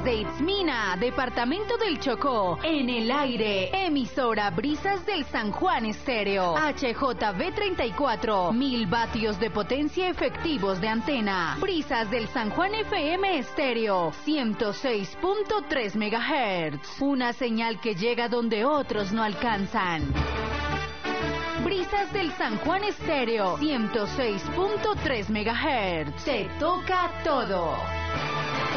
Desde Itzmina, departamento del Chocó, en el aire, emisora Brisas del San Juan Estéreo, HJV 34, 1000 vatios de potencia efectivos de antena. Brisas del San Juan FM Estéreo, 106.3 MHz, una señal que llega donde otros no alcanzan. Brisas del San Juan Estéreo, 106.3 MHz, te toca todo.